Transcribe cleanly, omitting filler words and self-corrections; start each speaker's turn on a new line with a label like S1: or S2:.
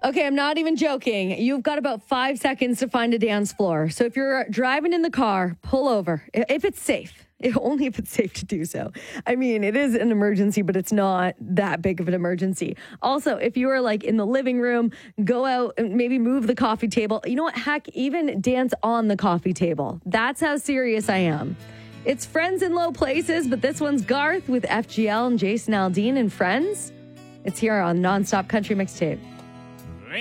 S1: Okay, I'm not even joking. You've got about 5 seconds to find a dance floor. So if you're driving in the car, pull over. If it's safe. Only if it's safe to do so. I mean, it is an emergency, but it's not that big of an emergency. Also, if you are like in the living room, go out and maybe move the coffee table. You know what? Heck, even dance on the coffee table. That's how serious I am. It's Friends in Low Places, but this one's Garth with FGL and Jason Aldean and Friends. It's here on Nonstop Country Mixtape.